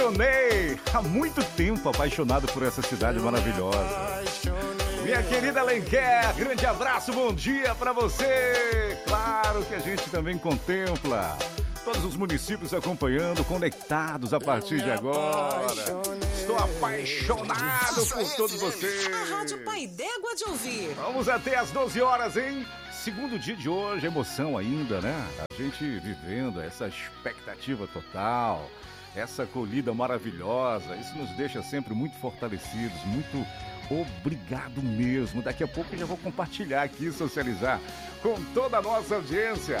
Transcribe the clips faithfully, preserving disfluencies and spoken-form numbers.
apaixonei. Há muito tempo apaixonado por essa cidade maravilhosa. Minha querida Alenquer, grande abraço, bom dia pra você. Claro que a gente também contempla todos os municípios acompanhando, conectados a partir de agora. Estou apaixonado por todos vocês. A Rádio Pai d'Égua de ouvir. Vamos até às doze horas, hein? Segundo dia de hoje, emoção ainda, né? A gente vivendo essa expectativa total, essa acolhida maravilhosa. Isso nos deixa sempre muito fortalecidos, muito obrigado mesmo. Daqui a pouco eu já vou compartilhar aqui, socializar com toda a nossa audiência.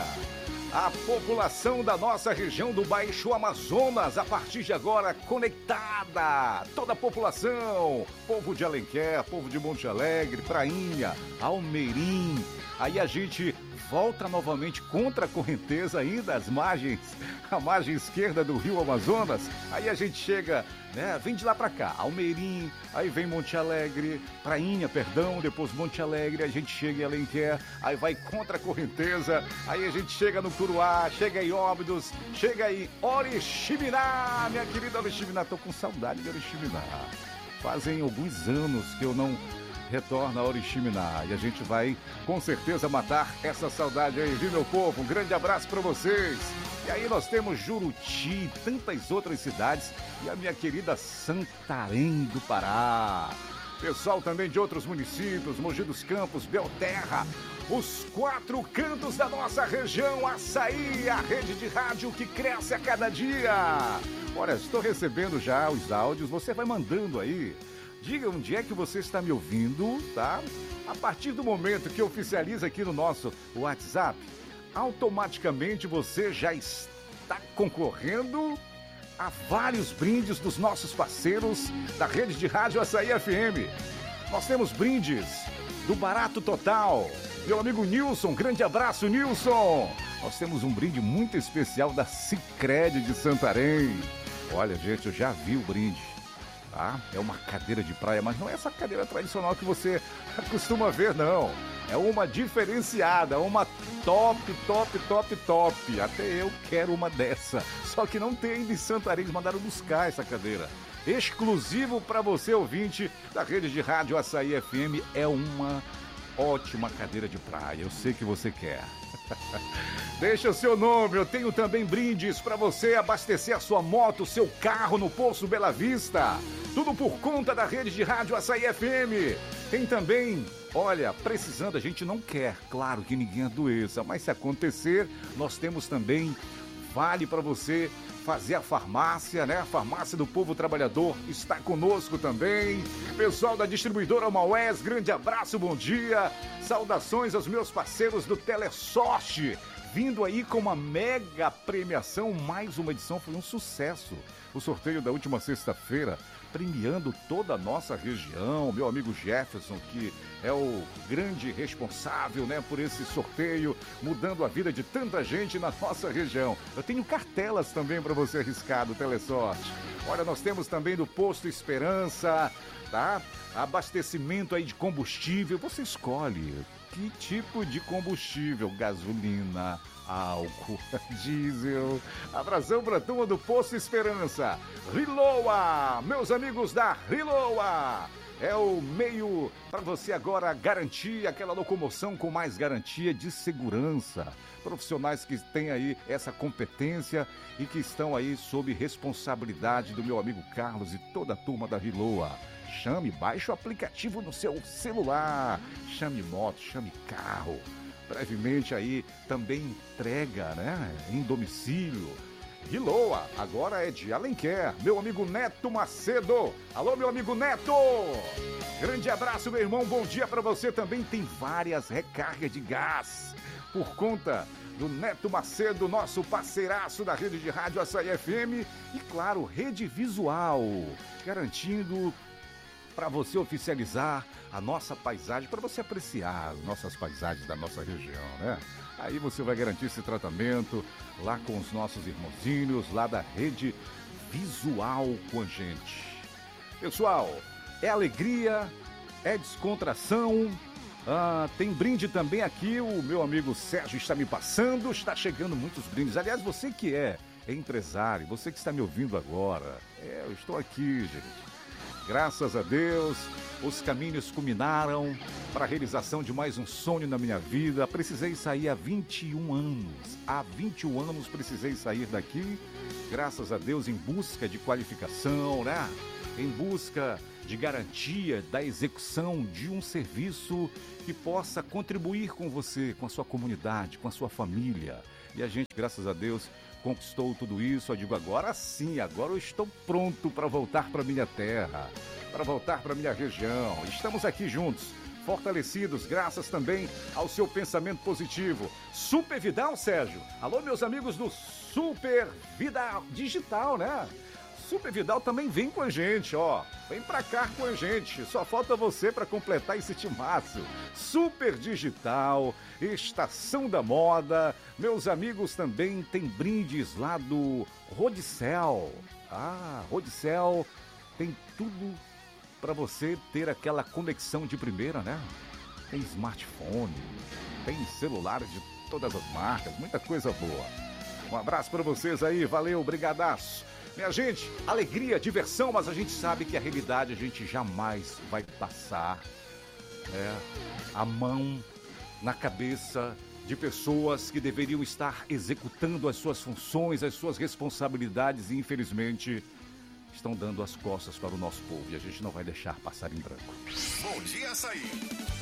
A população da nossa região do Baixo Amazonas, a partir de agora, conectada. Toda a população, povo de Alenquer, povo de Monte Alegre, Prainha, Almeirim. Aí a gente volta novamente contra a correnteza ainda, as margens, a margem esquerda do Rio Amazonas. Aí a gente chega, né, vem de lá pra cá, Almeirim, aí vem Monte Alegre, Prainha, perdão, depois Monte Alegre, a gente chega em Alenquer, aí vai contra a correnteza, aí a gente chega no Curuá, chega em Óbidos, chega em Oriximiná, minha querida Oriximiná, tô com saudade de Oriximiná. Fazem alguns anos que eu não retorno a Oriximiná e a gente vai com certeza matar essa saudade aí, viu, meu povo? Um grande abraço pra vocês. E aí nós temos Juruti, tantas outras cidades e a minha querida Santarém do Pará. Pessoal também de outros municípios, Mogi dos Campos, Belterra, os quatro cantos da nossa região, Açaí, a rede de rádio que cresce a cada dia. Olha, estou recebendo já os áudios, você vai mandando aí. Diga onde é que você está me ouvindo, tá? A partir do momento que oficializa aqui no nosso WhatsApp, automaticamente você já está concorrendo a vários brindes dos nossos parceiros da rede de rádio Açaí F M. Nós temos brindes do Barato Total. Meu amigo Nilson, grande abraço, Nilson. Nós temos um brinde muito especial da Sicredi de Santarém. Olha, gente, eu já vi o brinde. Ah, é uma cadeira de praia, mas não é essa cadeira tradicional que você costuma ver, não. É uma diferenciada, uma top, top, top, top. Até eu quero uma dessa. Só que não tem ainda em Santarém, eles mandaram buscar essa cadeira. Exclusivo para você, ouvinte da rede de rádio Açaí F M. É uma ótima cadeira de praia, eu sei que você quer. Deixa o seu nome, eu tenho também brindes para você abastecer a sua moto, seu carro no Poço Bela Vista. Tudo por conta da rede de rádio Açaí F M. Tem também, olha, precisando, a gente não quer, claro que ninguém adoeça, mas se acontecer, nós temos também vale para você fazer a farmácia, né? A farmácia do povo trabalhador está conosco também. Pessoal da distribuidora Maués, grande abraço, bom dia. Saudações aos meus parceiros do Telesorte, vindo aí com uma mega premiação, mais uma edição, foi um sucesso. O sorteio da última sexta-feira, premiando toda a nossa região, meu amigo Jefferson, que é o grande responsável, né, por esse sorteio, mudando a vida de tanta gente na nossa região. Eu tenho cartelas também para você arriscar do Telesorte. Olha, nós temos também do Posto Esperança, tá? Abastecimento aí de combustível, você escolhe que tipo de combustível, gasolina, álcool, diesel. Abração pra turma do Posto Esperança. Riloa, meus amigos da Riloa. É o meio para você agora garantir aquela locomoção com mais garantia de segurança. Profissionais que têm aí essa competência e que estão aí sob responsabilidade do meu amigo Carlos e toda a turma da Riloa. Chame, baixe o aplicativo no seu celular. Chame moto, chame carro. Brevemente aí também entrega, né, em domicílio. Riloa, agora é de Alenquer, meu amigo Neto Macedo. Alô, meu amigo Neto! Grande abraço, meu irmão, bom dia pra você também. Tem várias recargas de gás por conta do Neto Macedo, nosso parceiraço da rede de rádio Açaí F M. E claro, rede visual, garantindo para você oficializar a nossa paisagem, para você apreciar as nossas paisagens da nossa região, né? Aí você vai garantir esse tratamento lá com os nossos irmãozinhos, lá da rede visual com a gente. Pessoal, é alegria, é descontração, ah, tem brinde também aqui, o meu amigo Sérgio está me passando, está chegando muitos brindes. Aliás, você que é empresário, você que está me ouvindo agora. É, eu estou aqui, gente. Graças a Deus, os caminhos culminaram para a realização de mais um sonho na minha vida. Precisei sair há vinte e um anos. Há vinte e um anos precisei sair daqui, graças a Deus, em busca de qualificação, né? Em busca de garantia da execução de um serviço que possa contribuir com você, com a sua comunidade, com a sua família. E a gente, graças a Deus, conquistou tudo isso. Eu digo, agora sim, agora eu estou pronto para voltar para minha terra, para voltar para minha região. Estamos aqui juntos, fortalecidos, graças também ao seu pensamento positivo. Super Vidal, Sérgio. Alô, meus amigos do Super Vidal Digital, né? Super Vidal também vem com a gente, ó. Vem pra cá com a gente. Só falta você para completar esse timaço. Super Digital, Estação da Moda. Meus amigos também tem brindes lá do Rodicel. Ah, Rodicel tem tudo para você ter aquela conexão de primeira, né? Tem smartphone, tem celulares de todas as marcas, muita coisa boa. Um abraço para vocês aí, valeu, brigadaço. Minha gente, alegria, diversão, mas a gente sabe que a realidade a gente jamais vai passar, né, a mão na cabeça de pessoas que deveriam estar executando as suas funções, as suas responsabilidades e, infelizmente, estão dando as costas para o nosso povo e a gente não vai deixar passar em branco. Bom dia, Açaí.